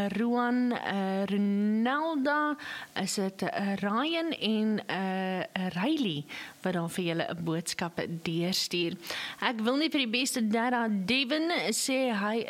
Roan, Ronalda, is dit Ryan en Riley wat dan vir julle 'n boodskap deurstuur. Ek wil net vir die beste Dara Devin sê hy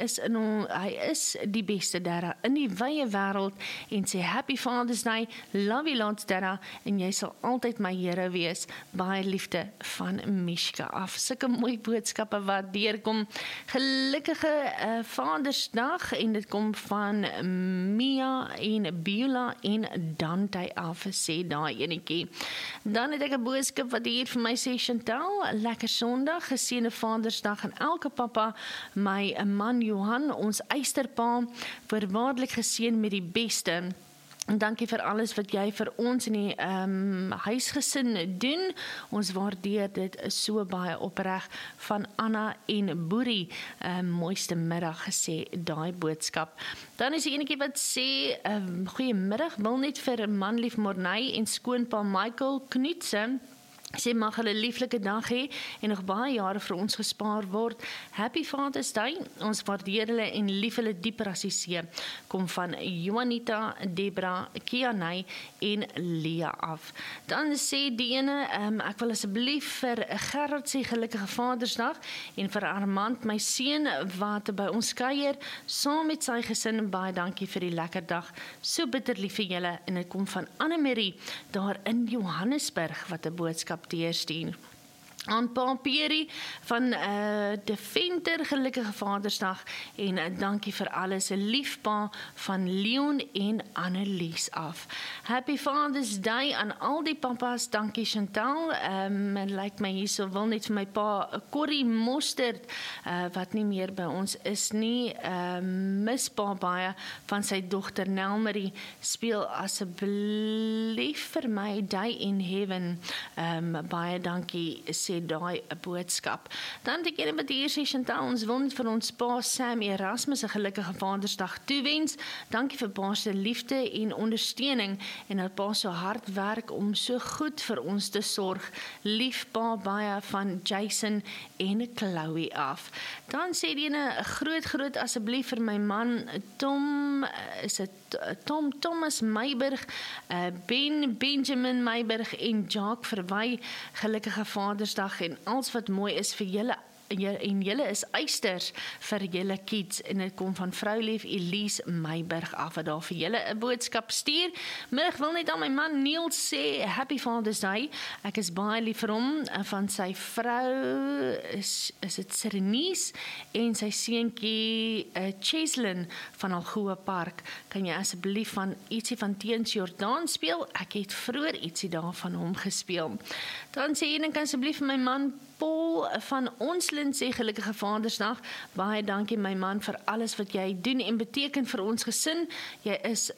is die beste Dara in die wye wêreld en sê Happy Father's Day, love you lots Dara en jy sal altyd my Here wees. Baie liefde van Mishka af. Sulke mooi boodskappe wat deurkom. Gelukkige Vadersdag en dit kom van Mia en Beulah en Dante af, sê daai enetjie. Dan het ek 'n boodskap wat hier vir my sê, Chantal, lekker Sondag, geseënde Vadersdag aan elke pappa, my man Johan, ons eysterpa, voorwaardelik geseën met die beste. En dankie vir alles wat jy vir ons in die huisgesin doen. Ons waardeer dit so baie opreg van Anna en Boerie. Mooiste middag gesê, daai boodskap. Dan is die enetjie wat sê, goeiemiddag, wil net vir manlief Morney en skoonpa Michael Knutse sê mag hulle 'n lieflike dag hê en nog baie jare vir ons gespaar word. Happy Father's Day. Ons waardeer hulle en lief hulle dieper as die see. Kom van Juanita, Debra, Kianay en Lia af. Dan sê die ene, ek wil asseblief vir Gerard sê gelukkige Vadersdag en vir Armand, my seun wat by ons kuier, saam met sy gesin, baie dankie vir die lekker dag. So bitter lief vir julle en dit kom van Annemarie daar in Johannesburg wat 'n boodskap deurstuur. Aan Pa Peri van De Venter, gelukkige Vadersdag en dankie vir alles, 'n liefpa van Leon en Annelies af. Happy Father's Day aan al die papas, dankie Chantal, lyk my hierso wil net vir my pa Corrie Mostert, wat nie meer by ons is nie, mis pa baie van sy dogter Nelmarie, speel asseblief vir my Day in Heaven, baie dankie, sê daai 'n boodskap. Dan het ek ene wat hier sê, Chantal, ons wil net vir ons pa Sam Erasmus 'n gelukkige Vadersdag toewens. Dankie vir pa se liefde en ondersteuning en dat pa so hard werk om so goed vir ons te sorg. Lief pa baie van Jason en Chloe af. Dan sê die ene, groot asseblief vir my man Tom, is dit Thomas Meiburg, Benjamin Meiburg en Jacques Verwy, gelukkige Vadersdag en alles wat mooi is vir julle en julle is eisters vir julle kids en dit kom van vroulief Elise Meiburg af wat daar vir julle 'n boodskap stuur. Middag wil net aan my man Neil sê Happy Father's Day. Ek is baie lief vir hom, van sy vrou is dit Serenice en sy seentjie Cheslin van Algoa Park. Kan jy asseblief van ietsie van Teens Jordaan speel? Ek het vroeër ietsie daarvan hom gespeel. Dan sê een kan asseblief vir my man Paul van Onslin sê gelukkige Vadersdag. Baie dankie my man vir alles wat jy doen en beteken vir ons gesin. Jy is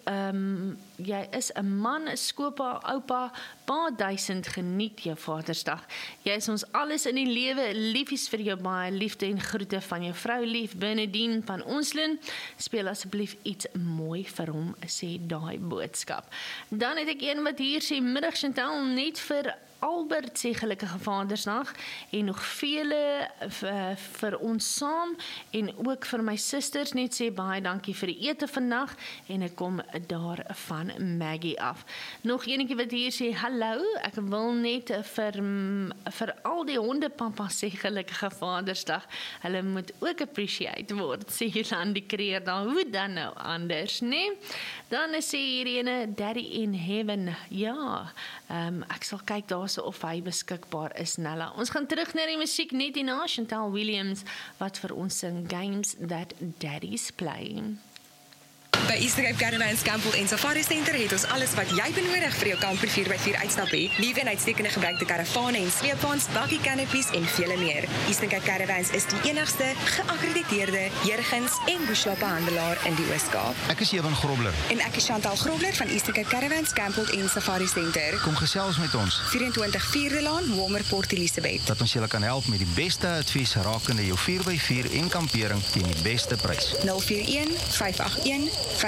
'n man, 'n skopa, oupa, baie duisend, geniet jou Vadersdag. Jy is ons alles in die lewe, liefies vir jou, baie liefde en groete van jou vrou lief Bernadine van Onslin. Speel asseblief iets mooi vir hom, sê daai boodskap. Dan het ek een wat hier sê, middag Chantal, net vir Albert sê gelukkige Vadersdag en nog vele vir ons saam en ook vir my susters net sê baie dankie vir die ete vandag en ek kom daar van Maggie af. Nog enetjie wat hier sê hallo, ek wil net vir al die hondepappa sê gelukkige Vadersdag. Hulle moet ook appreciate word, sê Jolandi Kreer dan, hoe dan nou anders, nee? Dan sê hier ene Daddy in Heaven, ja, ek sal kyk daar of hy beskikbaar is, Nella. Ons gaan terug na die musiek net hierna, Chantal Williams, wat vir ons sing Games That Daddies Play. By Eastercape Caravans Campbell en Safari Center het ons alles wat jy benodig vir jou kamper 4x4 uitstapie. Liewe en uitstekende gebruikte karavane en sleepwaens, bakkie canopies en vele meer. Eastercape Caravans is die enigste geakkrediteerde Jurgens en Bushwa-handelaar in die Oos-Kaap. Ek is Ewan Grobler. En ek is Chantal Grobler van Eastercape Caravans Campbell en Safari Center. Kom gesels met ons. 24 Vierde Laan, Homer, Port Elizabeth. Dat ons julle kan help met die beste advies rakende jou 4x4 en kampering teen die beste prys. 041 581